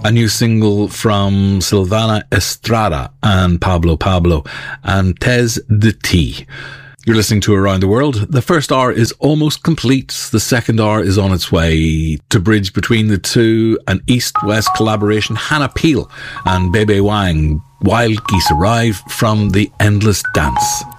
a new single from Silvana Estrada and Pablo Pablo, and Tez de T. You're listening to Around the World. The first hour is almost complete. The second hour is on its way. To bridge between the two, an East-West collaboration, Hannah Peel and Bebe Wang. Wild Geese arrive from The Endless Dance.